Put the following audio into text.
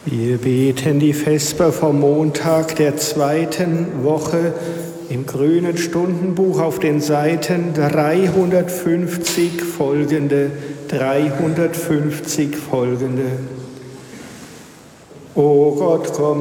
Wir beten die Vesper vom Montag der 2. Woche im grünen Stundenbuch auf den Seiten 350 folgende. 350 folgende. O Gott, komm